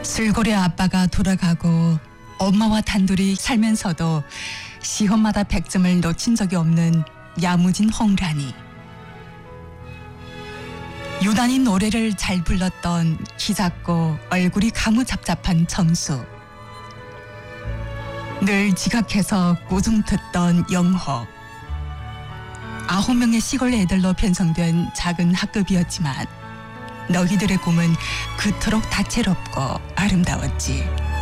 술고래 아빠가 돌아가고 엄마와 단둘이 살면서도 시험마다 100점을 놓친 적이 없는 야무진 홍란이. 유난히 노래를 잘 불렀던 키 작고 얼굴이 가무잡잡한 정수. 늘 지각해서 꾸중 듣던 영호. 9명의 시골 애들로 편성된 작은 학급이었지만 너희들의 꿈은 그토록 다채롭고 아름다웠지.